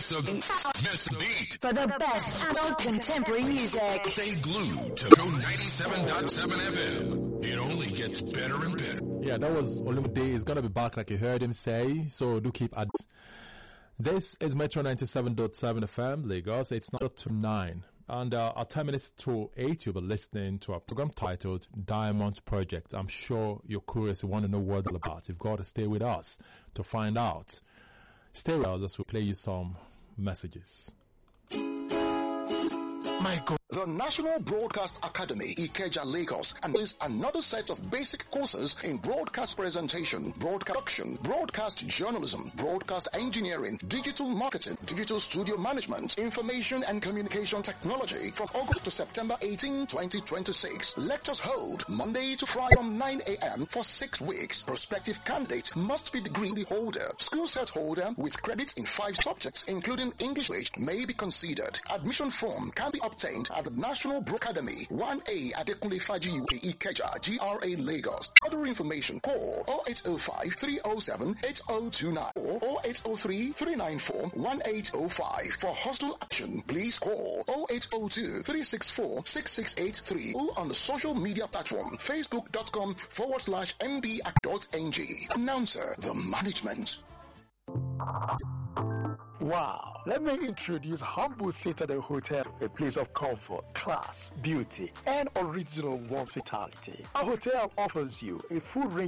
Miss a beat. For the best adult contemporary music. Stay glued to 97.7 FM. It only gets better and better. Yeah, that was Olumide. He's going to be back like you heard him say, so do keep at. This is Metro 97.7 FM, Lagos. It's not up to 9. And at 10 minutes to 8, you'll be listening to a program titled Diamond Project. I'm sure you're curious, you want to know what it's all about. You've got to stay with us to find out. Stay with us as we play you some messages. The National Broadcast Academy, Ikeja, Lagos, and is another set of basic courses in broadcast presentation, broadcast production, broadcast journalism, broadcast engineering, digital marketing, digital studio management, information and communication technology from August to September 18, 2026. Lectures hold Monday to Friday from 9 a.m. for 6 weeks. Prospective candidate must be degree holder. School set holder with credits in 5 subjects, including English language, may be considered. Admission form can be obtained at the National Broadcast Academy, 1A Adekunle Faji Ikeja, GRA, Lagos. Other information, call 0805-307-8029 or 0803-394-1805. For hostel action, please call 0802-364-6683 or on the social media platform, facebook.com/mbak.ng. Announcer, the management. Wow, let me introduce Humble Citadel Hotel, a place of comfort, class, beauty, and original warm hospitality. Our hotel offers you a full range